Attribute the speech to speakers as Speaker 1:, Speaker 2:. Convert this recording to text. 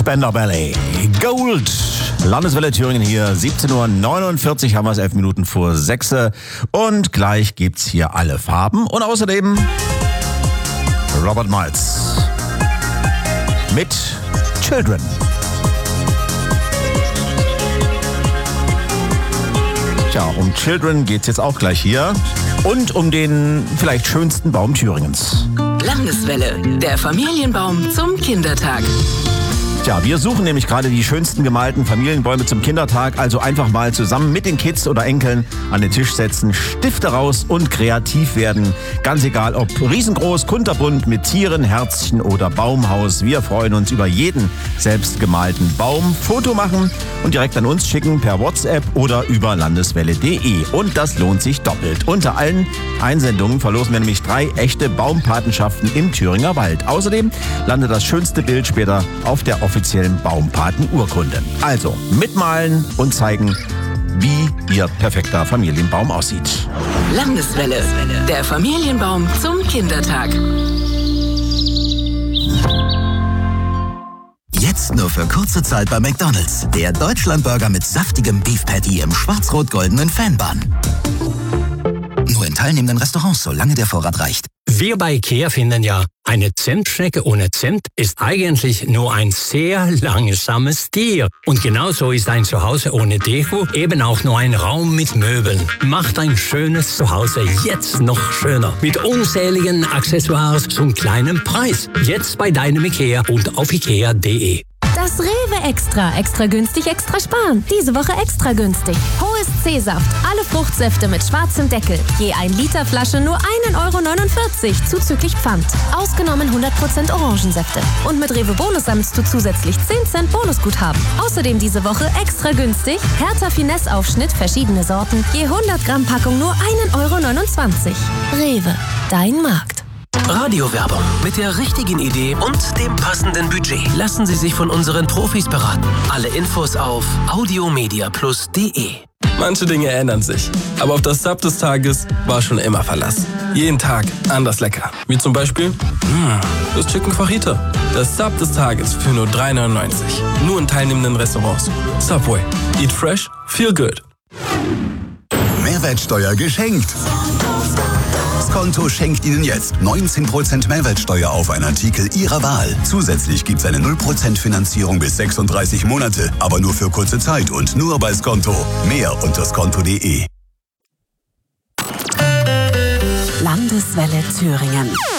Speaker 1: Spender Ballet. Gold. Landeswelle Thüringen hier, 17:49 Uhr, haben wir es 11 Minuten vor 6 und gleich gibt's hier alle Farben und außerdem Robert Miles mit Children. Tja, um Children geht's jetzt auch gleich hier und um den vielleicht schönsten Baum Thüringens.
Speaker 2: Landeswelle, der Familienbaum zum Kindertag.
Speaker 1: Tja, wir suchen nämlich gerade die schönsten gemalten Familienbäume zum Kindertag. Also einfach mal zusammen mit den Kids oder Enkeln an den Tisch setzen, Stifte raus und kreativ werden. Ganz egal, ob riesengroß, kunterbunt, mit Tieren, Herzchen oder Baumhaus. Wir freuen uns über jeden selbst gemalten Baum. Foto machen und direkt an uns schicken per WhatsApp oder über landeswelle.de. Und das lohnt sich doppelt. Unter allen Einsendungen verlosen wir nämlich 3 echte Baumpatenschaften im Thüringer Wald. Außerdem landet das schönste Bild später auf der offiziellen Baumpatenurkunde. Also mitmalen und zeigen, wie Ihr perfekter Familienbaum aussieht.
Speaker 2: Landeswelle, der Familienbaum zum Kindertag.
Speaker 3: Jetzt nur für kurze Zeit bei McDonald's. Der Deutschlandburger mit saftigem Beef Patty im schwarz-rot-goldenen Fanbun. Nur in teilnehmenden Restaurants, solange der Vorrat reicht.
Speaker 4: Wir bei IKEA finden ja, eine Zimtschnecke ohne Zimt ist eigentlich nur ein sehr langsames Tier. Und genauso ist ein Zuhause ohne Deko eben auch nur ein Raum mit Möbeln. Macht ein schönes Zuhause jetzt noch schöner. Mit unzähligen Accessoires zum kleinen Preis. Jetzt bei deinem IKEA und auf ikea.de.
Speaker 5: Das Rewe Extra. Extra günstig, extra sparen. Diese Woche extra günstig. Hohes C-Saft. Alle Fruchtsäfte mit schwarzem Deckel. Je 1 Liter Flasche nur 1,49 € zuzüglich Pfand. Ausgenommen 100% Orangensäfte. Und mit Rewe Bonus sammelst du zusätzlich 10 Cent Bonusguthaben. Außerdem diese Woche extra günstig. Hertha Finesse Aufschnitt, verschiedene Sorten. Je 100 Gramm Packung nur 1,29 €. Rewe. Dein Markt.
Speaker 6: Radiowerbung mit der richtigen Idee und dem passenden Budget. Lassen Sie sich von unseren Profis beraten. Alle Infos auf audiomediaplus.de.
Speaker 7: Manche Dinge ändern sich, aber auf das Sub des Tages war schon immer Verlass. Jeden Tag anders lecker. Wie zum Beispiel das Chicken Fajita. Das Sub des Tages für nur 3,99 €. Nur in teilnehmenden Restaurants. Subway. Eat fresh, feel good.
Speaker 8: Mehrwertsteuer geschenkt. Skonto schenkt Ihnen jetzt 19% Mehrwertsteuer auf einen Artikel Ihrer Wahl. Zusätzlich gibt es eine 0% Finanzierung bis 36 Monate, aber nur für kurze Zeit und nur bei Skonto. Mehr unter skonto.de.
Speaker 9: Landeswelle Thüringen.